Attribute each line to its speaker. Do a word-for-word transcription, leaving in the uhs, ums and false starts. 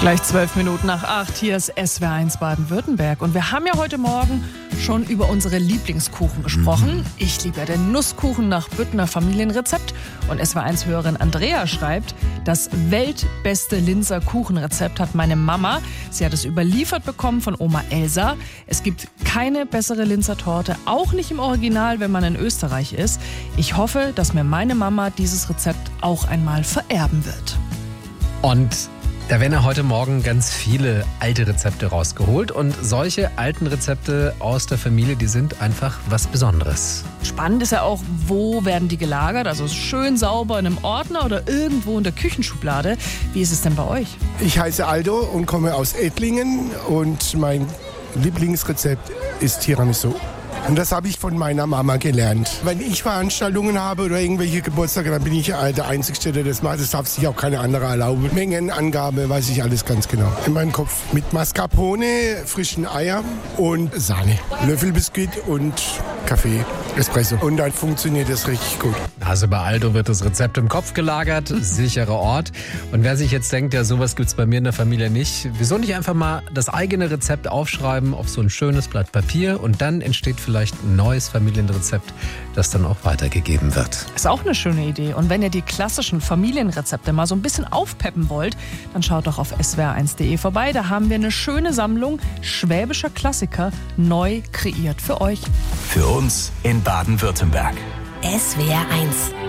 Speaker 1: Gleich zwölf Minuten nach acht, hier ist S W R eins Baden-Württemberg. Und wir haben ja heute Morgen schon über unsere Lieblingskuchen gesprochen. Mhm. Ich liebe ja den Nusskuchen nach Büttner Familienrezept. Und S W R eins-Hörerin Andrea schreibt, das weltbeste Linzer Kuchenrezept hat meine Mama. Sie hat es überliefert bekommen von Oma Elsa. Es gibt keine bessere Linzer Torte, auch nicht im Original, wenn man in Österreich ist. Ich hoffe, dass mir meine Mama dieses Rezept auch einmal vererben wird.
Speaker 2: Und da werden ja heute Morgen ganz viele alte Rezepte rausgeholt. Und solche alten Rezepte aus der Familie, die sind einfach was Besonderes.
Speaker 1: Spannend ist ja auch, wo werden die gelagert? Also schön sauber in einem Ordner oder irgendwo in der Küchenschublade. Wie ist es denn bei euch?
Speaker 3: Ich heiße Aldo und komme aus Ettlingen. Und mein Lieblingsrezept ist Tiramisu. Und das habe ich von meiner Mama gelernt. Wenn ich Veranstaltungen habe oder irgendwelche Geburtstage, dann bin ich der Einzige, der das macht. Das darf sich auch keine andere erlauben. Mengenangabe weiß ich alles ganz genau. In meinem Kopf mit Mascarpone, frischen Eier und Sahne. Löffelbiskuit und Kaffee, Espresso. Und dann funktioniert das richtig gut.
Speaker 2: Also bei Aldo wird das Rezept im Kopf gelagert, sicherer Ort. Und wer sich jetzt denkt, ja sowas gibt's bei mir in der Familie nicht, wieso nicht einfach mal das eigene Rezept aufschreiben auf so ein schönes Blatt Papier und dann entsteht vielleicht ein neues Familienrezept, das dann auch weitergegeben wird.
Speaker 1: Ist auch eine schöne Idee. Und wenn ihr die klassischen Familienrezepte mal so ein bisschen aufpeppen wollt, dann schaut doch auf S W R eins punkt de vorbei. Da haben wir eine schöne Sammlung schwäbischer Klassiker neu kreiert für euch.
Speaker 4: Für uns in Baden-Württemberg.
Speaker 5: S W R eins